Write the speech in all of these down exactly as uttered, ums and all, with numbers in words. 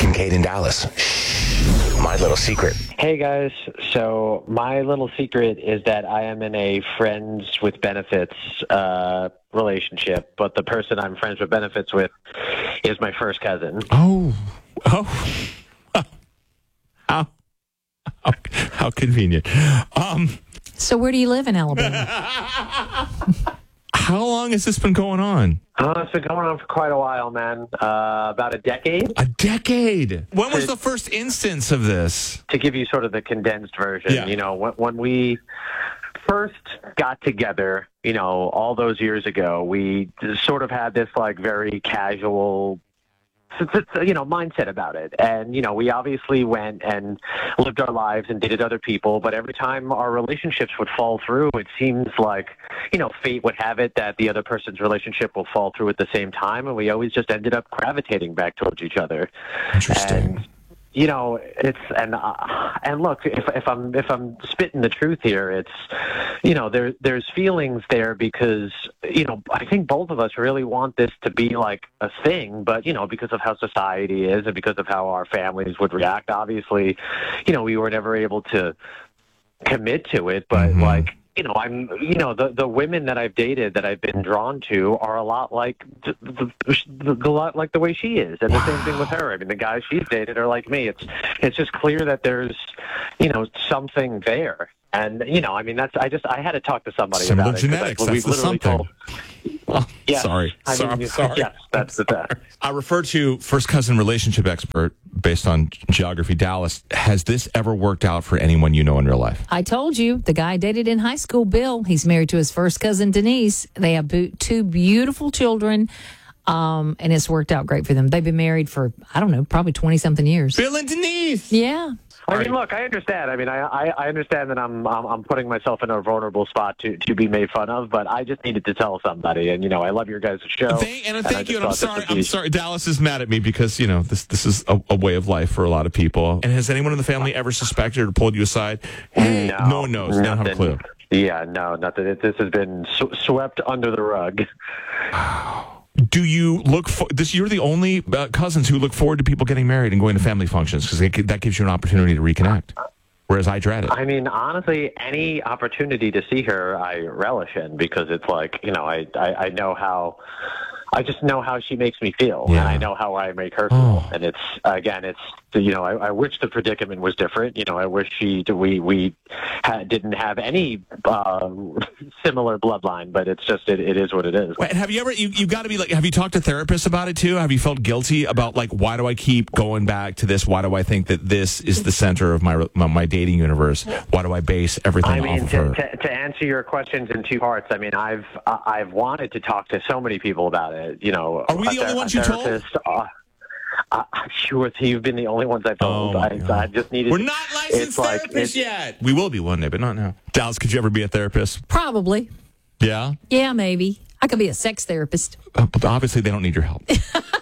Kincaid in Dallas. Shh, my little secret. Hey guys, so my little secret is that I am in a friends with benefits uh, relationship, but the person I'm friends with benefits with is my first cousin. Oh, oh, oh. How, how, how convenient. Um, so where do you live in Alabama? How long has this been going on? Oh, it's been going on for quite a while, man. Uh, about a decade. A decade? When was the first instance of this? To give you sort of the condensed version, Yeah. you know, when, when we first got together, you know, all those years ago, we sort of had this, like, very casual, you know, mindset about it. And, you know, we obviously went and lived our lives and dated other people, but every time our relationships would fall through, it seems like, you know, fate would have it that the other person's relationship will fall through at the same time, and we always just ended up gravitating back towards each other. Interesting. And, you know, it's and uh, and look, if if I'm if I'm spitting the truth here, it's, you know, there there's feelings there because, you know, I think both of us really want this to be like a thing, but, you know, because of how society is and because of how our families would react, obviously, you know, we were never able to commit to it. But Mm-hmm. like, you know, I'm, you know, the the women that I've dated that I've been drawn to are a lot like the, the, the, the lot like the way she is, and the same thing with her. I mean, the guys she's dated are like me. It's it's just clear that there's, you know, something there. And, you know, I mean, that's, I just, I had to talk to somebody Similar about genetics, it. that's We've the literally something. told. Oh, Yes, sorry. I So- mean, I'm sorry. Yes, that's the best. I refer to first cousin relationship expert based on Geography Dallas. Has this ever worked out for anyone you know in real life? I told you, the guy I dated in high school, Bill, he's married to his first cousin, Denise. They have bo- two beautiful children, um, and it's worked out great for them. They've been married for, I don't know, probably twenty-something years. Bill and Denise. Yeah. I mean, look, I understand. I mean, I, I, I understand that I'm, I'm I'm putting myself in a vulnerable spot to, to be made fun of, but I just needed to tell somebody. And, you know, I love your guys' show. Thank, and I thank you. just And I'm thought this sorry. would be- I'm sorry. Dallas is mad at me because, you know, this this is a, a way of life for a lot of people. And has anyone in the family ever suspected or pulled you aside? Hey, no, No, one knows. They don't have a clue. nothing. Yeah, no, nothing. It, this has been sw- swept under the rug. Do you look for this? You're the only uh, cousins who look forward to people getting married and going to family functions because that gives you an opportunity to reconnect. Whereas I dread it. I mean, honestly, any opportunity to see her, I relish in because it's like, you know, I, I, I know how, I just know how she makes me feel, Yeah. and I know how I make her feel. Oh. And it's, again, it's, you know, I, I wish the predicament was different. You know, I wish she, we, we had, didn't have any uh, similar bloodline, but it's just, it, it is what it is. Wait, have you ever? You you got to be like. Have you talked to therapists about it too? Have you felt guilty about like why do I keep going back to this? Why do I think that this is the center of my my, my dating universe? Why do I base everything I mean, off of to, her? to, to answer your questions in two parts, I mean, I've I- I've wanted to talk to so many people about it. You know, Are we a the only ther- ones a you told? therapist, Uh, I, I'm sure you've been the only ones I've told. Oh, my I, God. I just needed. We're not licensed it's like- therapists it's- yet. We will be one day, but not now. Dallas, could you ever be a therapist? Probably. Yeah. Yeah, maybe. I could be a sex therapist. Uh, but obviously, they don't need your help.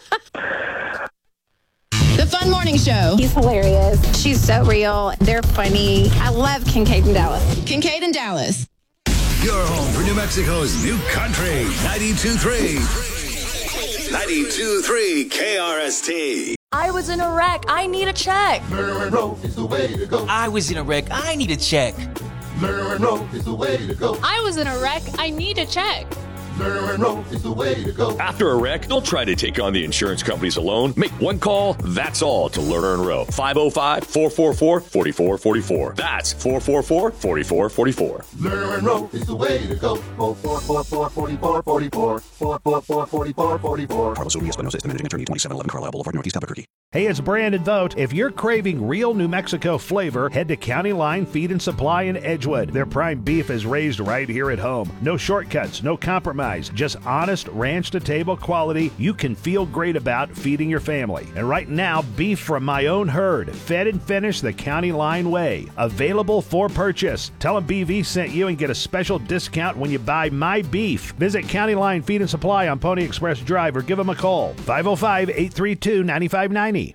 The Fun Morning Show. He's hilarious. She's so real. They're funny. I love Kincaid and Dallas. Kincaid and Dallas. Your home for New Mexico's new country. ninety-two point three. ninety-two point three K R S T. I was in a wreck. I need a check. Lerner Road is the way to go. I was in a wreck. I need a check. Lerner Road is the way to go. I was in a wreck. I need a check. Lerner Road is the way to go. After a wreck, don't try to take on the insurance companies alone. Make one call, that's all, to Lerner and Rowe. five oh five, four four four, four four four four. That's four four four, four four four four. Lerner Road is the way to go. four four four, four four four, four four. four four four, four four four four. Carlos O B Espinosa is the managing attorney, twenty-seven eleven Carlisle Boulevard, Northeast Albuquerque. Hey, it's Brandon Vogt. If you're craving real New Mexico flavor, head to County Line Feed and Supply in Edgewood. Their prime beef is raised right here at home. No shortcuts, no compromise, just honest ranch-to-table quality you can feel great about feeding your family. And right now, beef from my own herd, fed and finished the County Line way. Available for purchase. Tell them B V sent you and get a special discount when you buy my beef. Visit County Line Feed and Supply on Pony Express Drive or give them a call. five oh five, eight three two, nine five nine oh. Hey,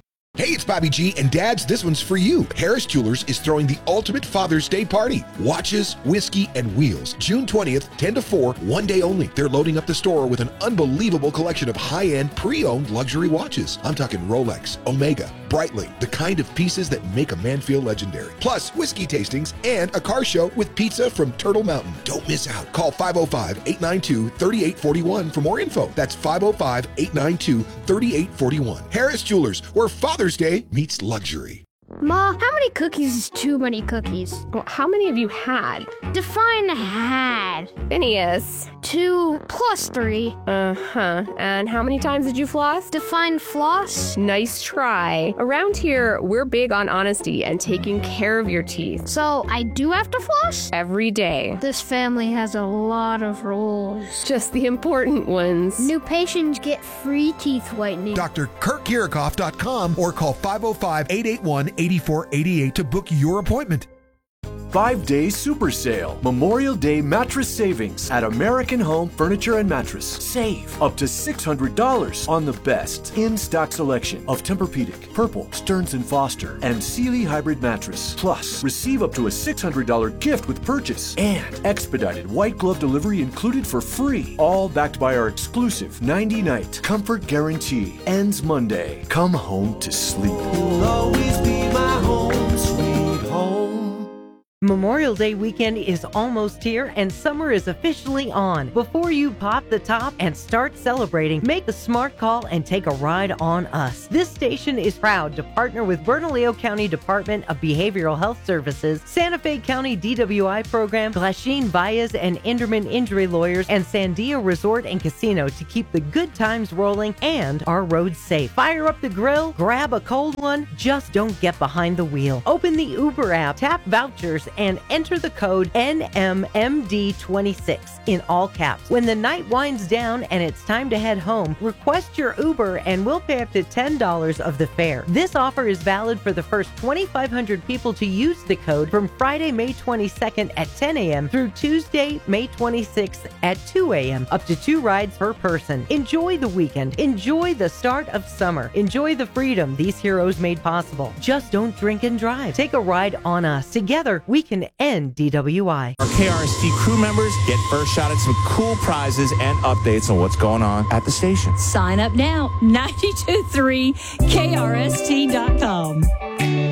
Hey, it's Bobby G, and dads, this one's for you. Harris Jewelers is throwing the ultimate Father's Day party. Watches, whiskey, and wheels. June twentieth, ten to four, one day only. They're loading up the store with an unbelievable collection of high-end, pre-owned luxury watches. I'm talking Rolex, Omega, Breitling, the kind of pieces that make a man feel legendary. Plus, whiskey tastings and a car show with pizza from Turtle Mountain. Don't miss out. Call five oh five, eight nine two, three eight four one for more info. That's five oh five, eight nine two, three eight four one. Harris Jewelers, where Father's Day meets luxury. Ma, how many cookies is too many cookies? Well, how many have you had? Define had. Phineas. Two plus three. Uh-huh. And how many times did you floss? Define floss. Nice try. Around here, we're big on honesty and taking care of your teeth. So I do have to floss? Every day. This family has a lot of rules. Just the important ones. New patients get free teeth whitening. Doctor Kirk Kirikoff dot com or call five oh five, eight eight one, eight four eight eight to book your appointment. Five-day super sale. Memorial Day mattress savings at American Home Furniture and Mattress. Save up to six hundred dollars on the best in-stock selection of Tempur-Pedic, Purple, Stearns and Foster, and Sealy Hybrid Mattress. Plus, receive up to a six hundred dollars gift with purchase and expedited white glove delivery included for free. All backed by our exclusive ninety-night comfort guarantee. Ends Monday. Come home to sleep. You'll always be my home, sweet home. Memorial Day weekend is almost here and summer is officially on. Before you pop the top and start celebrating, make the smart call and take a ride on us. This station is proud to partner with Bernalillo County Department of Behavioral Health Services, Santa Fe County D W I Program, Glasheen Baez and Enderman Injury Lawyers, and Sandia Resort and Casino to keep the good times rolling and our roads safe. Fire up the grill, grab a cold one, just don't get behind the wheel. Open the Uber app, tap vouchers, and enter the code N M M D twenty-six in all caps. When the night winds down and it's time to head home, request your Uber and we'll pay up to ten dollars of the fare. This offer is valid for the first twenty-five hundred people to use the code from Friday, May twenty-second at ten a.m. through Tuesday, May twenty-sixth at two a.m. Up to two rides per person. Enjoy the weekend. Enjoy the start of summer. Enjoy the freedom these heroes made possible. Just don't drink and drive. Take a ride on us. Together, we can end D W I. Our K R S T crew members get first shot at some cool prizes and updates on what's going on at the station. Sign up now, nine two three K R S T dot com.